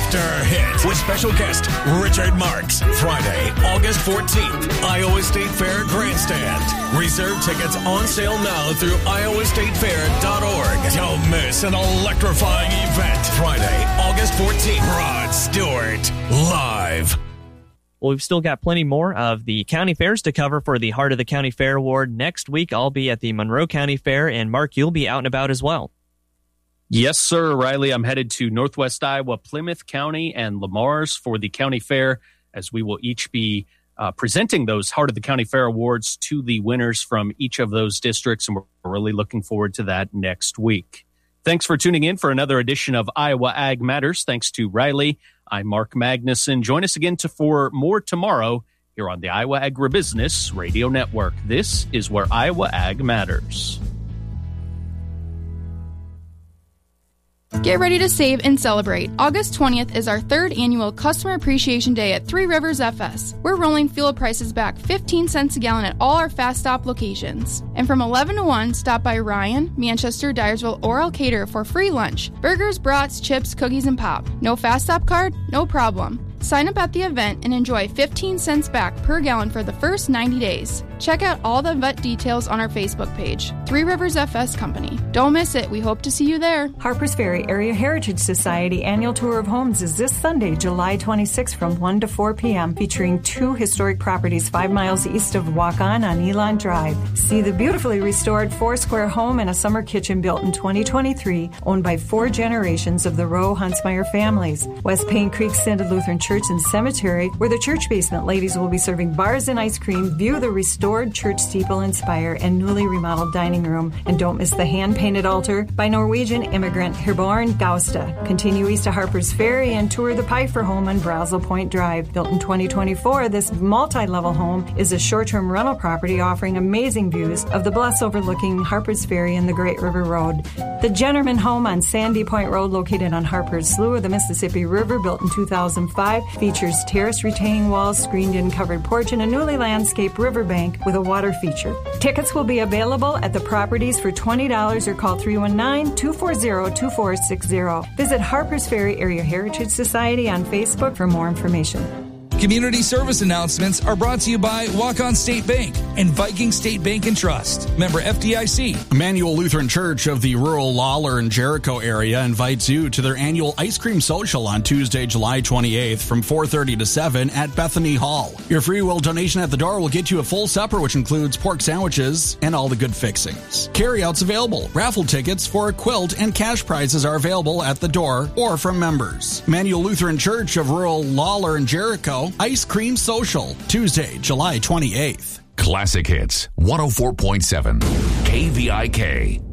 after hit with special guest Richard Marks. Friday, August 14th, Iowa State Fair Grandstand. Reserve tickets on sale now through iowastatefair.org. Don't miss an electrifying event. Friday, August 14th, Rod Stewart, live. Well, we've still got plenty more of the county fairs to cover for the Heart of the County Fair Award. Next week, I'll be at the Monroe County Fair, and Mark, you'll be out and about as well. Yes, sir, Riley. I'm headed to Northwest Iowa, Plymouth County, and Lamar's for the county fair, as we will each be presenting those Heart of the County Fair Awards to the winners from each of those districts, and we're really looking forward to that next week. Thanks for tuning in for another edition of Iowa Ag Matters. Thanks to Riley. I'm Mark Magnuson. Join us again for more tomorrow here on the Iowa Agribusiness Radio Network. This is where Iowa Ag matters. Get ready to save and celebrate. August 20th is our third annual Customer Appreciation Day at Three Rivers FS. We're rolling fuel prices back 15 cents a gallon at all our Fast Stop locations. And from 11 to 1, stop by Ryan, Manchester, Dyersville, or Elkader for free lunch. Burgers, brats, chips, cookies, and pop. No Fast Stop card? No problem. Sign up at the event and enjoy 15 cents back per gallon for the first 90 days. Check out all the event details on our Facebook page, Three Rivers FS Company. Don't miss it. We hope to see you there. Harpers Ferry Area Heritage Society annual tour of homes is this Sunday, July 26 from 1 to 4 p.m., featuring 2 historic properties 5 miles east of Waukon on Elon Drive. See the beautifully restored 4-square home and a summer kitchen built in 2023, owned by 4 generations of the Rowe Huntsmeyer families. West Payne Creek Synod Lutheran Church and Cemetery, where the church basement ladies will be serving bars and ice cream. View the restored church steeple and spire and newly remodeled dining room. And don't miss the hand-painted altar by Norwegian immigrant Herborn Gausta. Continue east to Harpers Ferry and tour the Pfeiffer home on Brazel Point Drive. Built in 2024, this multi-level home is a short-term rental property offering amazing views of the bluffs overlooking Harpers Ferry and the Great River Road. The Jennerman home on Sandy Point Road, located on Harpers Slough of the Mississippi River, built in 2005, features terrace retaining walls, screened-in covered porch, and a newly landscaped riverbank with a water feature. Tickets will be available at the properties for $20 or call 319-240-2460. Visit Harpers Ferry Area Heritage Society on Facebook for more information. Community service announcements are brought to you by Waukon State Bank and Viking State Bank and Trust. Member FDIC. Emmanuel Lutheran Church of the rural Lawler and Jericho area invites you to their annual ice cream social on Tuesday, July 28th from 4:30 to 7 at Bethany Hall. Your free will donation at the door will get you a full supper, which includes pork sandwiches and all the good fixings. Carryouts available. Raffle tickets for a quilt and cash prizes are available at the door or from members. Emmanuel Lutheran Church of rural Lawler and Jericho Ice Cream Social, Tuesday, July 28th. Classic Hits, 104.7, KVIK.